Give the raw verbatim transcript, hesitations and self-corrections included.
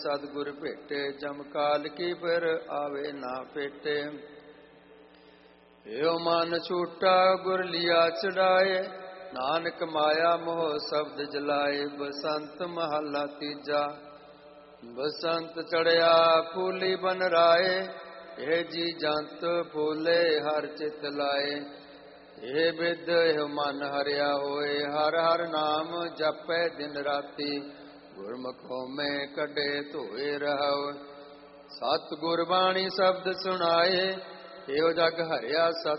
ਸਤਿਗੁਰ ਭੇਟੇ ਜਮ ਕਾਲ ਕੀ ਫਿਰ ਆਵੇ ਨਾ ਭੇਟੇ। ਏਉ ਮਨ ਛੂਟਾ ਗੁਰ ਲਿਆ ਚੜਾਏ, ਨਾਨਕ ਮਾਇਆ ਮੋਹ ਸ਼ਬਦ ਜਲਾਏ। ਬਸੰਤ ਮਹੱਲਾ ਤੀਜਾ। ਬਸੰਤ ਚੜਿਆ ਫੂਲੀ ਬਨ ਰਾਏ, ਇਹ ਜੀ ਜੰਤ ਫੂਲੇ ਹਰ ਚਿਤ ਲਾਏ। ਇਹ ਬਿਦ ਇਹ ਮਨ ਹਰਿਆ ਹੋਏ, ਹਰ ਹਰ ਨਾਮ ਜਪੈ ਦਿਨ ਰਾਤੀ। ਗੁਰਮੁਖ ਹੋਮੈ ਕੱਢੇ ਧੋਏ ਰਹਾਉ, ਸਤਿ ਗੁਰਬਾਣੀ ਸ਼ਬਦ ਸੁਣਾਏ। ਇਹੋ ਜਗ ਹਰਿਆ ਸਤ